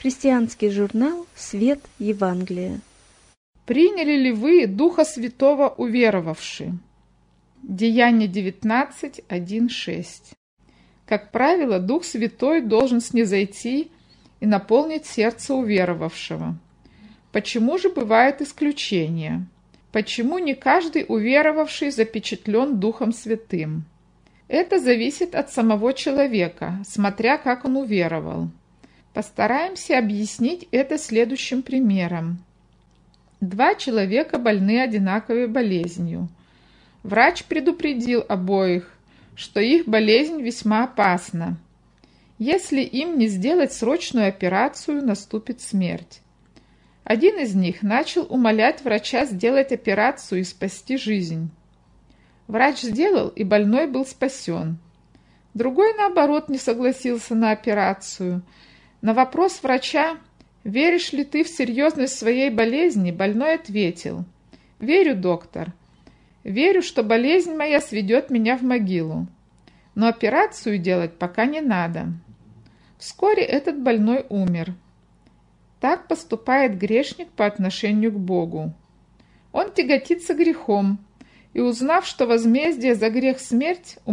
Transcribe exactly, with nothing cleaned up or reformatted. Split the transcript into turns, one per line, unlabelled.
Христианский журнал «Свет Евангелия».
Приняли ли вы Духа Святого уверовавши? Деяния девятнадцать, один, шесть. Как правило, Дух Святой должен снизойти и наполнить сердце уверовавшего. Почему же бывают исключения? Почему не каждый уверовавший запечатлен Духом Святым? Это зависит от самого человека, смотря как он уверовал. Постараемся объяснить это следующим примером. Два человека больны одинаковой болезнью. Врач предупредил обоих, что их болезнь весьма опасна. Если им не сделать срочную операцию, наступит смерть. Один из них начал умолять врача сделать операцию и спасти жизнь. Врач сделал, и больной был спасен. Другой, наоборот, не согласился на операцию. На вопрос врача, веришь ли ты в серьезность своей болезни, больной ответил: «Верю, доктор. Верю, что болезнь моя сведет меня в могилу. Но операцию делать пока не надо». Вскоре этот больной умер. Так поступает грешник по отношению к Богу. Он тяготится грехом, и, узнав, что возмездие за грех смерть,